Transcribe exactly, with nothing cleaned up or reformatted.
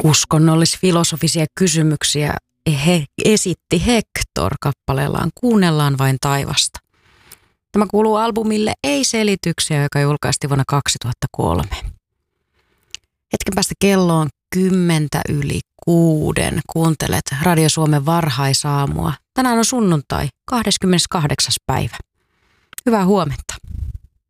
uskonnollis-filosofisia kysymyksiä he esitti Hector kappaleellaan Kuunnellaan vain taivasta. Tämä kuuluu albumille Ei selityksiä, joka julkaistiin vuonna kaksituhattakolme. Hetken päästä kello on kymmentä yli kuuden. Kuuntelet Radio Suomen varhaisaamua. Tänään on sunnuntai, kahdeskymmeneskahdeksas päivä. Hyvää huomenta.